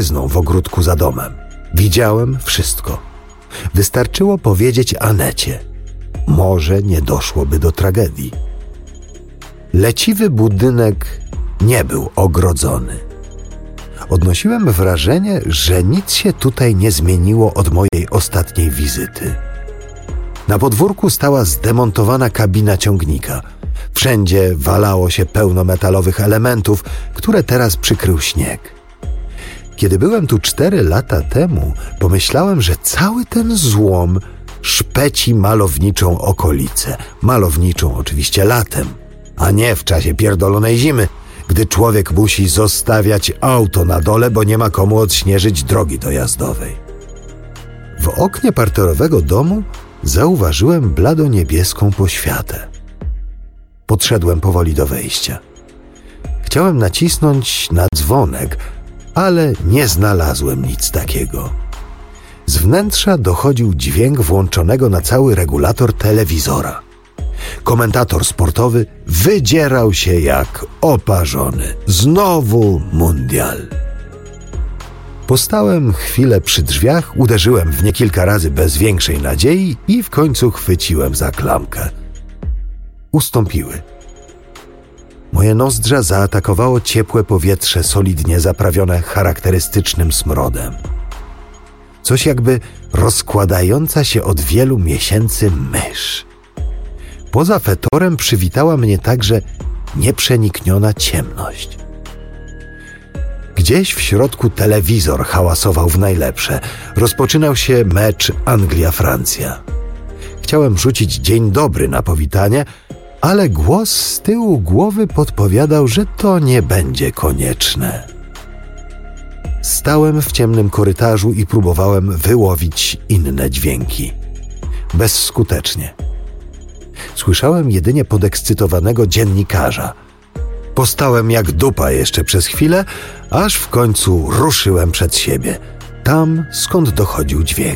mężczyzną w ogródku za domem. Widziałem wszystko. Wystarczyło powiedzieć Anecie. Może nie doszłoby do tragedii. Leciwy budynek nie był ogrodzony. Odnosiłem wrażenie, że nic się tutaj nie zmieniło od mojej ostatniej wizyty. Na podwórku stała zdemontowana kabina ciągnika. Wszędzie walało się pełno metalowych elementów, które teraz przykrył śnieg. Kiedy byłem tu 4 lata temu, pomyślałem, że cały ten złom szpeci malowniczą okolicę. Malowniczą oczywiście latem, a nie w czasie pierdolonej zimy, gdy człowiek musi zostawiać auto na dole, bo nie ma komu odśnieżyć drogi dojazdowej. W oknie parterowego domu zauważyłem bladoniebieską poświatę. Podszedłem powoli do wejścia. Chciałem nacisnąć na dzwonek, ale nie znalazłem nic takiego. Z wnętrza dochodził dźwięk włączonego na cały regulator telewizora. Komentator sportowy wydzierał się jak oparzony. Znowu mundial. Postałem chwilę przy drzwiach, uderzyłem w nie kilka razy bez większej nadziei i w końcu chwyciłem za klamkę. Ustąpiły. Moje nozdrza zaatakowało ciepłe powietrze solidnie zaprawione charakterystycznym smrodem. Coś jakby rozkładająca się od wielu miesięcy mysz. Poza fetorem przywitała mnie także nieprzenikniona ciemność. Gdzieś w środku telewizor hałasował w najlepsze. Rozpoczynał się mecz Anglia-Francja. Chciałem rzucić dzień dobry na powitanie, ale głos z tyłu głowy podpowiadał, że to nie będzie konieczne. Stałem w ciemnym korytarzu i próbowałem wyłowić inne dźwięki. Bezskutecznie. Słyszałem jedynie podekscytowanego dziennikarza. Postałem jak dupa jeszcze przez chwilę, aż w końcu ruszyłem przed siebie, tam skąd dochodził dźwięk.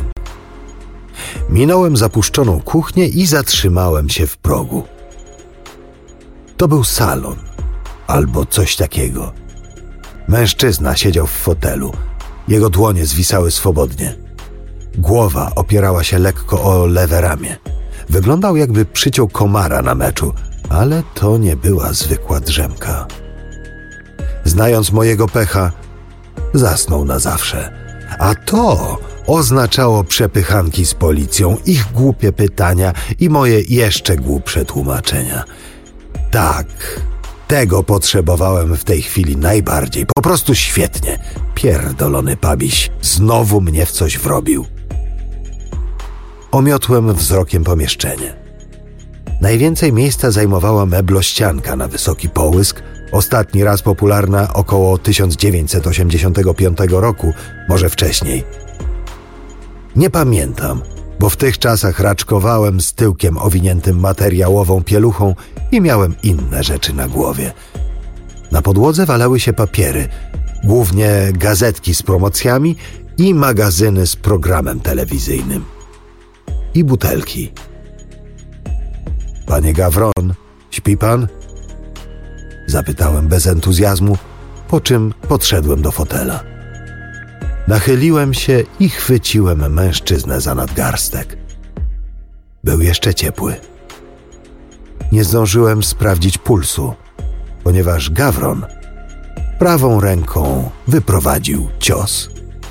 Minąłem zapuszczoną kuchnię i zatrzymałem się w progu. To był salon, albo coś takiego. Mężczyzna siedział w fotelu. Jego dłonie zwisały swobodnie. Głowa opierała się lekko o lewe ramię. Wyglądał, jakby przyciął komara na meczu, ale to nie była zwykła drzemka. Znając mojego pecha, zasnął na zawsze. A to oznaczało przepychanki z policją, ich głupie pytania i moje jeszcze głupsze tłumaczenia. Tak, tego potrzebowałem w tej chwili najbardziej. Po prostu świetnie. Pierdolony pabiś znowu mnie w coś wrobił. Omiotłem wzrokiem pomieszczenie. Najwięcej miejsca zajmowała meblościanka na wysoki połysk, ostatni raz popularna około 1985 roku, może wcześniej. Nie pamiętam, bo w tych czasach raczkowałem z tyłkiem owiniętym materiałową pieluchą i miałem inne rzeczy na głowie. Na podłodze walały się papiery, głównie gazetki z promocjami i magazyny z programem telewizyjnym. I butelki. Panie Gawron, śpi pan? Zapytałem bez entuzjazmu, po czym podszedłem do fotela. Nachyliłem się i chwyciłem mężczyznę za nadgarstek. Był jeszcze ciepły. Nie zdążyłem sprawdzić pulsu, ponieważ Gawron prawą ręką wyprowadził cios.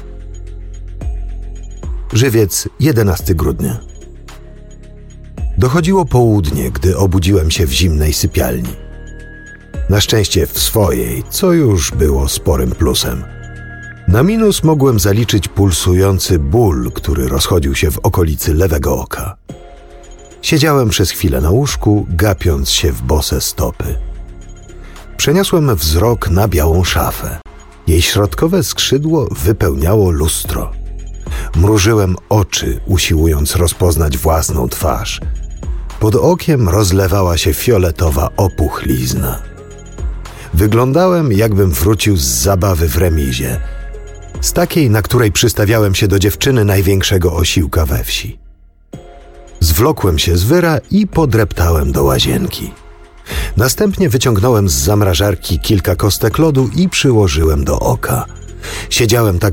Żywiec, 11 grudnia. Dochodziło południe, gdy obudziłem się w zimnej sypialni. Na szczęście w swojej, co już było sporym plusem. Na minus mogłem zaliczyć pulsujący ból, który rozchodził się w okolicy lewego oka. Siedziałem przez chwilę na łóżku, gapiąc się w bose stopy. Przeniosłem wzrok na białą szafę. Jej środkowe skrzydło wypełniało lustro. Mrużyłem oczy, usiłując rozpoznać własną twarz. Pod okiem rozlewała się fioletowa opuchlizna. Wyglądałem, jakbym wrócił z zabawy w remizie. Z takiej, na której przystawiałem się do dziewczyny największego osiłka we wsi. Zwlokłem się z wyra i podreptałem do łazienki. Następnie wyciągnąłem z zamrażarki kilka kostek lodu i przyłożyłem do oka. Siedziałem tak